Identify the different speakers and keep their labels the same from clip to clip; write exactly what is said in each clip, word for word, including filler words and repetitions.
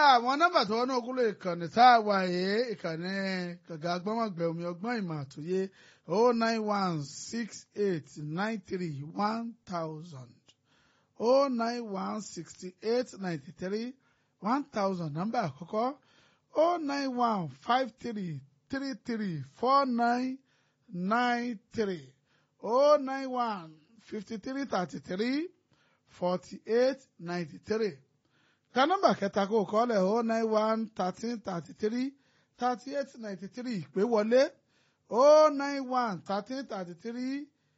Speaker 1: àwọn nọ́mbà tó wọnú okúlò ìkànnì tá a wà yìí ìkànnì gàgà gbọ́mọ̀gbẹ̀ omi ọgbọ́n ìmọ̀ àtòyé oh nine one six eight nine three one thousand oh nine one sixty eight ninety three one thousand nọ́mbà àkọ́kọ́ oh nine one five three three three four nine nine three oh nine one fifty three thirty three forty eight ninety three. Ka nọ́mbà kẹta kó kọ́lẹ̀ oh nine one thirteen thirty three thirty eight ninety three ìpè wọlé oh nine one thirteen thirty three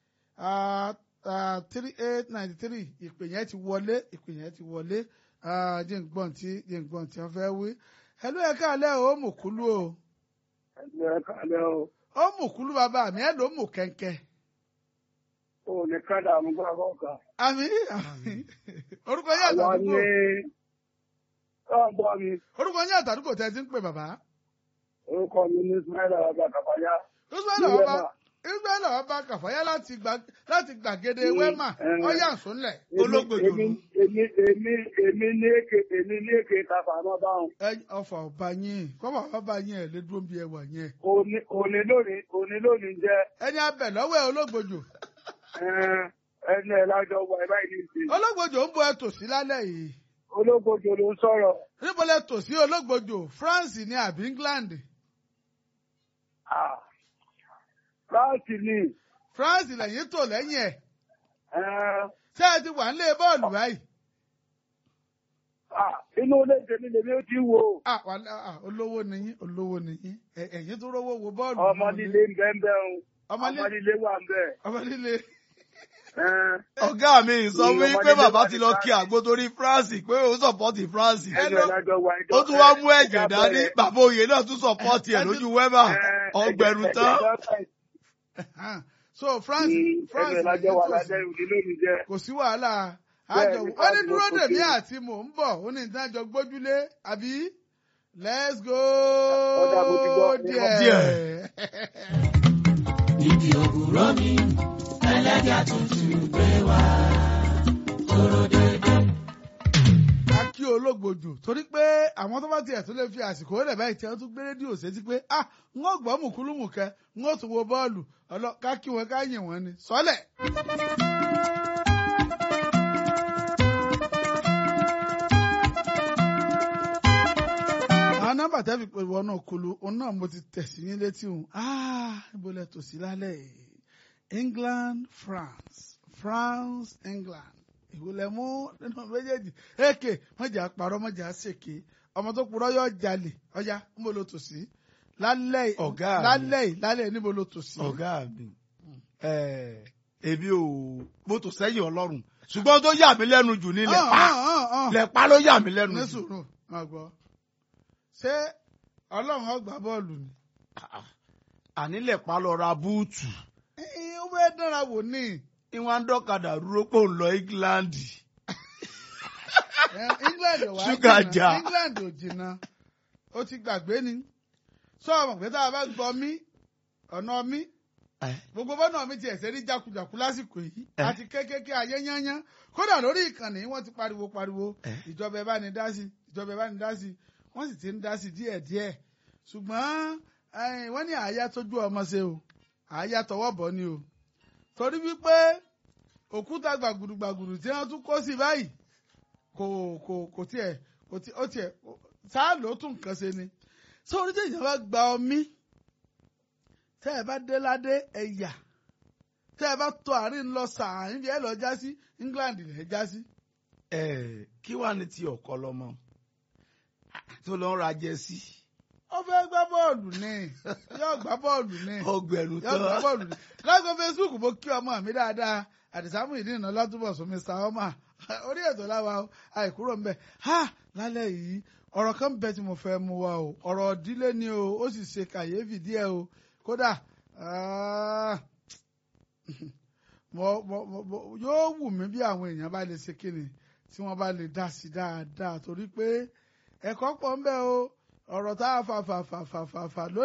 Speaker 1: three eight ninety three ìpè yẹn ti wọlé ìpè yẹn ti wọlé jẹ́ǹgbọ́n tí jẹ́ǹgbọ́n tí wọ́n fẹ́ wí. Ẹlú ẹ̀ káàlẹ́ o ó mú kúlú o.
Speaker 2: Ẹlú ẹ̀ káàlẹ́ o.
Speaker 1: Ó mú kúlú bàbá mi ẹ̀ ló mú kẹ̀kẹ́.
Speaker 2: O ní kádà mú gbàgbọ́ kan.
Speaker 1: Àmì orúkọ yẹn àtàdúgbò.
Speaker 2: Àwọn ní ọ̀gbọ́n mi.
Speaker 1: Orúkọ yẹn àtàdúgbò tẹ́ ẹ ti ń pè bàbá.
Speaker 2: Orúkọ mi ní Ismail Ọba Kàfáyá.
Speaker 1: Ismail Ọba Ismail Ọba Kàfáyá láti gbàgede Wẹ́mà ọ̀yà ńsọ́nlẹ̀ olóògbòjò.
Speaker 2: Èmi èmi èmi ní èké èmi ní èké kàfà náà báwọn.
Speaker 1: Ẹ ọfà ọba yín kọ́mọ ọba yín ẹ̀ lé dúró bí ẹ wà yẹn.
Speaker 2: Òní òní lónìí òní lónìí jẹ́.
Speaker 1: Ẹni abẹ lọ́wọ́ ẹ olóògbòjò.
Speaker 2: Ẹni ẹ̀ lájọ wọ ẹ báyìí ní ìsìn.
Speaker 1: Olóògbòjò ń bọ ẹ tòsí lálẹ́ yìí.
Speaker 2: Olóògbòjò ló ń sọ̀rọ̀.
Speaker 1: Níbo lẹ tòsí olóògbòjò France ní àbí England?
Speaker 2: Ah. France ni.
Speaker 1: France lẹ́yìn tò lẹ́yìn ẹ̀. Ṣé ẹ ti wà nílé bọ́ọ̀lù báyìí?
Speaker 2: Inú ilé tèmi lèmi ó ti wò.
Speaker 1: Olówó nìyí olówó nìyí ẹ̀yìn tó rówó wo bọ́ọ̀lù.
Speaker 2: Ọmọ líle ń bẹ́ ń bẹ́ ń. Ọmọ líle wà ń bẹ́.
Speaker 1: Ọmọ líle.
Speaker 3: Ọ̀gá mi sọ wípé bàbá ti lọ kí àgbo torí France pé ó sọ̀pọ̀tì France. Ó tún wá mú ẹ̀jẹ̀ dání bàbá oyè náà tún sọ̀pọ̀tì ẹ̀ lójú wẹ́mà ọgbẹ̀rún tán.
Speaker 1: So France France kò sí wàhálà àjọ wọ́n ní dúró dèmí àti mò ń bọ̀ ó ní ìdájọ́ gbójúlé àbí let's go there.
Speaker 4: Ibi òwúrọ̀ mi ẹlẹ́jà tuntun gbé wá kóró dédé.
Speaker 1: A kí olóògbòjò torí pé àwọn tó bá tiẹ̀ tó lè fi àsìkò rẹ̀ báyìí tí wọ́n tún gbé rédíò sétí pé ah ń ó gbọ́ mùkúlùmùkẹ́ ń ó tún wo bọ́ọ̀lù ọlọ́ ká kí wọn ká yìn wọ́n ni sọ́lẹ̀. Àwọn nọ́mbà tẹ́ fi pè wọ́n náà kulu òun náà mo ti tẹ̀ sí yín létí òun ah ibo lẹ tò sí lálẹ́ yìí. England, France, France, England. Ìwòlẹ̀ mú nínú méjèèjì. Èké mọ̀jà parọ́ mọ̀jà ṣèké. Ọmọ tó purọ́ yọ jalè. Ọjà níbo ló tò sí? Lálẹ́ yìí.
Speaker 3: Ọ̀gá mi.
Speaker 1: Lálẹ́ yìí lálẹ́ yìí níbo ló tò sí?
Speaker 3: Ọ̀gá mi. Èmi ò mo tò sẹ́yìn Ọlọ́run. Ṣùgbọ́n tó yà mí lẹ́nu jù ní lẹ́pà. Lẹ́pà ló yà mí lẹ́nu jù.
Speaker 1: Ní sùúrù máa gbọ́. Ṣé Ọlọ́run ó gbá bọ́ọ̀lù ni?
Speaker 3: Àní lẹ́pà lọ ra búùtù.
Speaker 1: Ó fẹ́ dára wò ní.
Speaker 3: Ìwọ̀n ń dọ́kadà dúró pò ń lọ England.
Speaker 1: England ò wá
Speaker 3: Ṣúgà jà.
Speaker 1: England ò jìnnà. Ó ti gbàgbé ni. Sọ ọmọ pé tá a bá gbọ́ mí ọ̀nà mi. Gbogbo bọ́nà mi ti ẹ̀sẹ̀ rí jákujàku lásìkò yìí. Àti kékeré ayé yányán. Kódà lórí ìkànnì wọ́n ti pariwo pariwo. Ìjọba ẹ bá ní dá sí. Ìjọba ẹ bá ní dá sí. Wọ́n sì ti ń dá sí díẹ̀díẹ̀. Ṣùgbọ́n wọ́n ní àyà tójú ọmọ ṣe o. Àyà tọwọ́ bọ̀ ni o. Torí wípé òkúta gbàgùdù gbàgùdù tí wọ́n tún kó sí báyìí kò kò kò tiẹ̀ kò tiẹ̀ ó tiẹ̀ sáà ló tún nǹkan ṣe ni. Sórí tí ìjọba gba omi tẹ́ ẹ bá dé ládé ẹ̀yà tẹ́ ẹ bá tọ àárín lọ sàárín bí ẹ lọ já sí England lẹ já sí.
Speaker 3: Ẹ kí wàá ní ti ọkọ lọmọ tó lọ ń ra jẹsí.
Speaker 1: Ó fẹ́ gbá bọ́ọ̀lù ni yóò gbá bọ́ọ̀lù ni
Speaker 3: ọgbẹ̀rún
Speaker 1: yóò
Speaker 3: tán.
Speaker 1: gbá bọ́ọ̀lù ni lágbo Facebook mo kí ọmọ mi dáadáa àdìsámù ìdínnà látúbọ̀ sún Mr Oma orí ètò láwa àìkúrò ń bẹ̀ ha lálẹ́ yìí ọ̀rọ̀ kan bẹ tí mo fẹ́ mú wa o ọ̀rọ̀ ìdílé ni o ó sì ṣe kàyéfì díẹ̀ o kódà yóò wù mí bí àwọn èèyàn bá lè ṣe kíni tí wọ́n bá lè dá sí dáadáa torí pé ẹ̀kọ́ pọ̀ ń bẹ o ọ̀rọ̀ tá a fà fà fà fà fà fà lónìí.